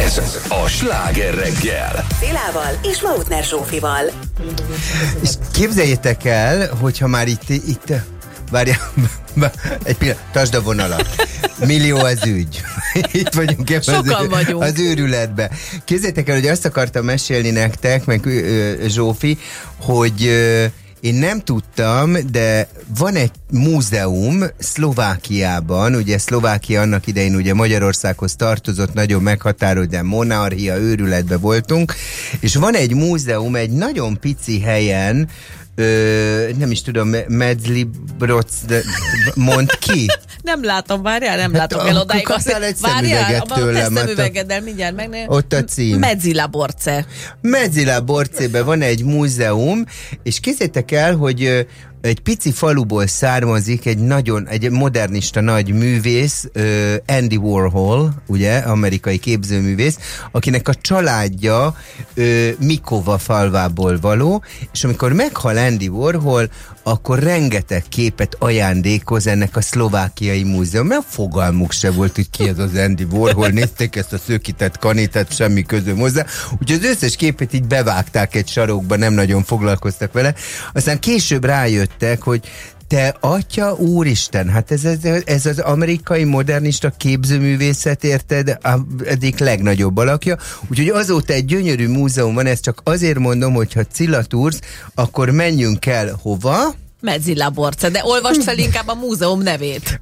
Ez a Sláger reggel. Szilával és Mautner Zsófival. És képzeljétek el, hogyha már itt várjál, egy pillanat, tartsd a vonalat. Millió az ügy. Itt vagyunk Sokan vagyunk. Az őrületbe. Képzeljétek el, hogy azt akartam mesélni nektek, meg Zsófi, hogy én nem tudtam, de van egy múzeum Szlovákiában, ugye Szlovákia annak idején ugye Magyarországhoz tartozott, nagyon meghatározó, de monarchia őrületbe voltunk, és van egy múzeum egy nagyon pici helyen, nem is tudom, Medzlibroc, mond ki? Nem látom, várjál, nem látom el odáig. Kaptál egy Várjál, szemüveget tőlem. Te szemüvegeddel mindjárt meg. Ott a cím. Medziliborce. Medziliborcében van egy múzeum, és képzeljétek el, hogy egy pici faluból származik egy modernista nagy művész, Andy Warhol, ugye, amerikai képzőművész, akinek a családja Mikova falvából való, és amikor meghal Andy Warhol, akkor rengeteg képet ajándékoz ennek a szlovákiai múzeum, mert fogalmuk se volt, hogy ki az Andy Warhol, nézték ezt a szőkített kanitát, semmi közöm hozzá, úgyhogy az összes képét így bevágták egy sarokba, nem nagyon foglalkoztak vele. Aztán később rájöttek, hogy te atya úristen, hát ez az amerikai modernista képzőművészet, érted, egyik legnagyobb alakja, úgyhogy azóta egy gyönyörű múzeum van, ezt csak azért mondom, hogy ha Cilla Tours, akkor menjünk el hova? Medziliborce, de olvasd fel inkább a múzeum nevét.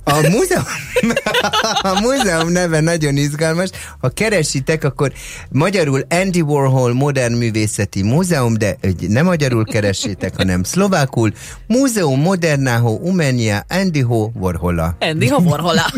A múzeum neve nagyon izgalmas. Ha keresitek, akkor magyarul Andy Warhol Modern Művészeti Múzeum, de nem magyarul keressétek, hanem szlovákul Múzeum Modernáho Umenia Andyho Warhola. Andyho Warhola.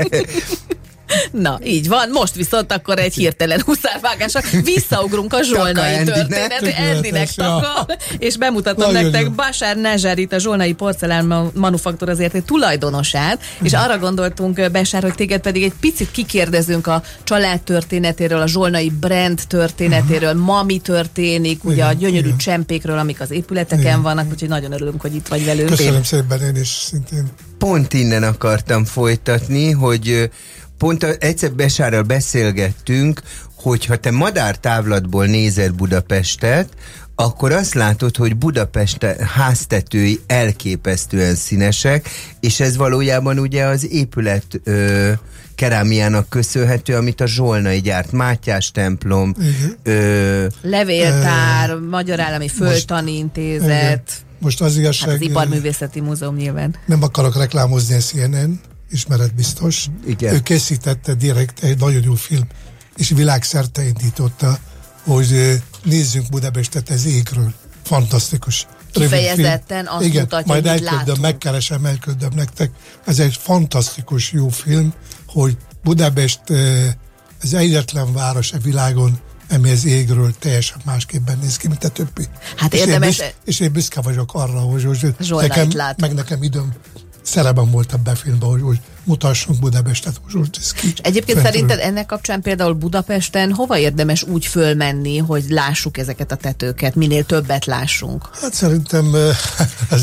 Na, így van. Most viszont akkor egy hirtelen huszárvágásra visszaugrunk a zsolnai történet. Andynek taka, és bemutatom nektek Bashar Nezserit, a zsolnai porcelán manufaktor azért egy tulajdonosát, és arra gondoltunk, Bashar, hogy téged pedig egy picit kikérdezünk a család történetéről, a zsolnai brand történetéről, mi történik, ugye a gyönyörű csempékről, amik az épületeken vannak, úgyhogy nagyon örülünk, hogy itt vagy velünk. Köszönöm szépen, én is szintén. Pont innen akartam folytatni, hogy pont egyszer Basharral beszélgettünk, hogy ha te madártávlatból nézel Budapestet, akkor azt látod, hogy Budapest háztetői elképesztően színesek, és ez valójában ugye az épület kerámiának köszönhető, amit a zsolnai gyárt, Mátyás templom, levéltár, Magyar Állami Földtani Intézet, most az igazság, hát az Iparművészeti Múzeum nyilván. Nem akarok reklámozni a CNN, ismered biztos. Igen. Ő készítette direkt egy nagyon jó film, és világszerte indította, hogy nézzünk Budapestet ez égről. Fantasztikus. Kifejezetten azt igen, mutatja, majd hogy látunk. elküldöm nektek. Ez egy fantasztikus jó film, hogy Budapest az egyetlen város a világon, ami az égről teljesen másképpen néz ki, mint a többi. Hát és érdemes. És én büszke vagyok arra, hogy nekem időm szerepem volt ebben a filmben, hogy mutassunk Budapestet. Egyébként szerinted ennek kapcsán például Budapesten hova érdemes úgy fölmenni, hogy lássuk ezeket a tetőket, minél többet lássunk? Hát szerintem